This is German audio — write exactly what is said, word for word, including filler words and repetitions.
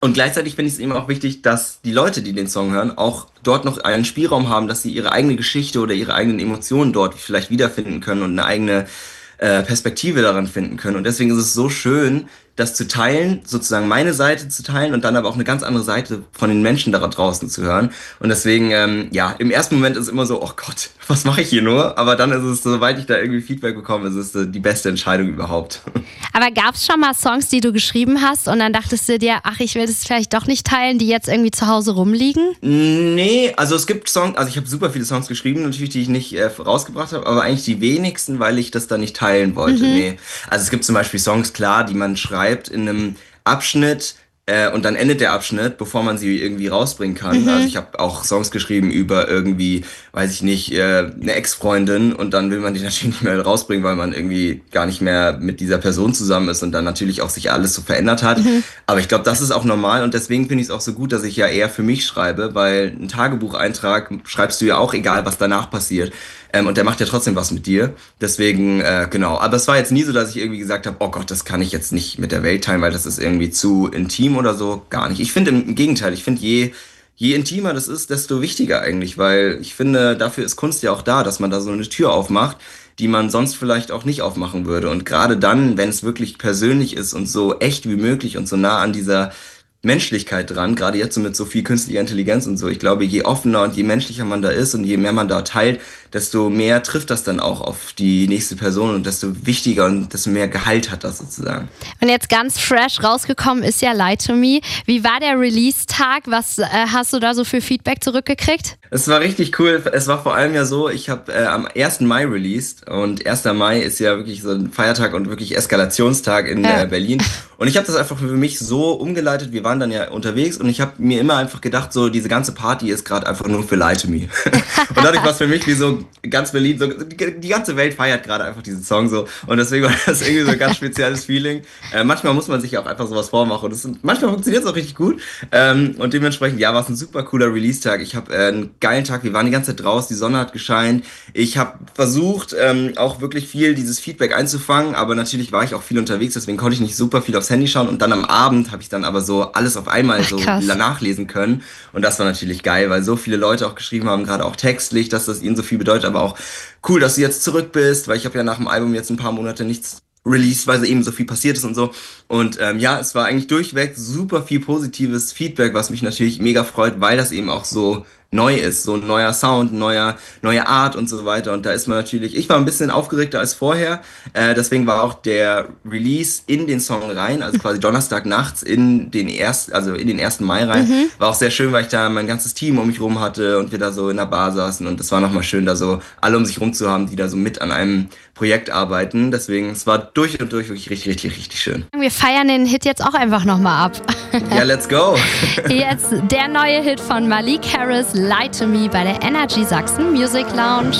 Und gleichzeitig finde ich es eben auch wichtig, dass die Leute, die den Song hören, auch dort noch einen Spielraum haben, dass sie ihre eigene Geschichte oder ihre eigenen Emotionen dort vielleicht wiederfinden können und eine eigene äh, Perspektive daran finden können. Und deswegen ist es so schön, das zu teilen, sozusagen meine Seite zu teilen und dann aber auch eine ganz andere Seite von den Menschen da draußen zu hören. Und deswegen, ähm, ja, im ersten Moment ist es immer so, oh Gott, was mache ich hier nur? Aber dann ist es, soweit ich da irgendwie Feedback bekomme, ist es äh, die beste Entscheidung überhaupt. Aber gab es schon mal Songs, die du geschrieben hast und dann dachtest du dir, ach, ich will das vielleicht doch nicht teilen, die jetzt irgendwie zu Hause rumliegen? Nee, also es gibt Songs, also ich habe super viele Songs geschrieben, natürlich, die ich nicht äh, rausgebracht habe, aber eigentlich die wenigsten, weil ich das dann nicht teilen wollte. Mhm. Nee. Also es gibt zum Beispiel Songs, klar, die man schreibt in einem Abschnitt äh, und dann endet der Abschnitt, bevor man sie irgendwie rausbringen kann. Also Mhm. ich habe auch Songs geschrieben über irgendwie, weiß ich nicht, äh, eine Ex-Freundin und dann will man die natürlich nicht mehr rausbringen, weil man irgendwie gar nicht mehr mit dieser Person zusammen ist und dann natürlich auch sich alles so verändert hat. Mhm. Aber ich glaube, das ist auch normal und deswegen finde ich es auch so gut, dass ich ja eher für mich schreibe, weil ein Tagebucheintrag schreibst du ja auch, egal was danach passiert. Ähm, und der macht ja trotzdem was mit dir. Deswegen, äh, genau. Aber es war jetzt nie so, dass ich irgendwie gesagt habe, oh Gott, das kann ich jetzt nicht mit der Welt teilen, weil das ist irgendwie zu intim oder so. Gar nicht. Ich finde im Gegenteil, ich finde, je, je intimer das ist, desto wichtiger eigentlich, weil ich finde, dafür ist Kunst ja auch da, dass man da so eine Tür aufmacht, die man sonst vielleicht auch nicht aufmachen würde. Und gerade dann, wenn es wirklich persönlich ist und so echt wie möglich und so nah an dieser Menschlichkeit dran, gerade jetzt so mit so viel künstlicher Intelligenz und so. Ich glaube, je offener und je menschlicher man da ist und je mehr man da teilt, desto mehr trifft das dann auch auf die nächste Person und desto wichtiger und desto mehr Gehalt hat das sozusagen. Und jetzt ganz fresh rausgekommen ist ja Lie to Me. Wie war der Release-Tag? Was äh, hast du da so für Feedback zurückgekriegt? Es war richtig cool. Es war vor allem ja so, ich habe äh, am ersten Mai released und erster Mai ist ja wirklich so ein Feiertag und wirklich Eskalationstag in Ja. äh, Berlin. Und ich habe das einfach für mich so umgeleitet. Wir waren dann ja unterwegs und ich habe mir immer einfach gedacht, so diese ganze Party ist gerade einfach nur für Lie to Me. Und dadurch war es für mich wie so ganz Berlin, so die, die ganze Welt feiert gerade einfach diesen Song so. Und deswegen war das irgendwie so ein ganz spezielles Feeling. Äh, manchmal muss man sich auch einfach sowas vormachen und das, manchmal funktioniert es auch richtig gut. Ähm, und dementsprechend, ja, war es ein super cooler Release-Tag. Ich habe äh, einen geilen Tag. Wir waren die ganze Zeit draußen, die Sonne hat gescheint. Ich habe versucht, ähm, auch wirklich viel dieses Feedback einzufangen, aber natürlich war ich auch viel unterwegs, deswegen konnte ich nicht super viel aufs Handy schauen. Und dann am Abend habe ich dann aber so alles auf einmal Ach, so krass. nachlesen können. Und das war natürlich geil, weil so viele Leute auch geschrieben haben, gerade auch textlich, dass das ihnen so viel bedeutet, aber auch cool, dass du jetzt zurück bist, weil ich habe ja nach dem Album jetzt ein paar Monate nichts released, weil so eben so viel passiert ist und so. Und ähm, ja, es war eigentlich durchweg super viel positives Feedback, was mich natürlich mega freut, weil das eben auch so neu ist, so ein neuer Sound, neuer, neue Art und so weiter. Und da ist man natürlich, ich war ein bisschen aufgeregter als vorher, äh, deswegen war auch der Release in den Song rein, also quasi Donnerstag nachts in den ersten, also in den ersten Mai rein, Mhm. war auch sehr schön, weil ich da mein ganzes Team um mich rum hatte und wir da so in der Bar saßen und das war nochmal schön, da so alle um sich rum zu haben, die da so mit an einem Projekt arbeiten. Deswegen, es war durch und durch wirklich richtig, richtig, richtig schön. Wir feiern den Hit jetzt auch einfach nochmal ab. Ja, let's go! Jetzt der neue Hit von Malik Harris, Lie to Me bei der Energy Sachsen Music Lounge.